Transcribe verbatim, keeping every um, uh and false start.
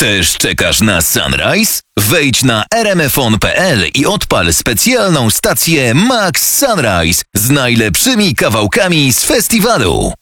Też czekasz na Sunrise? Wejdź na r m f on kropka p l i odpal specjalną stację Max Sunrise z najlepszymi kawałkami z festiwalu.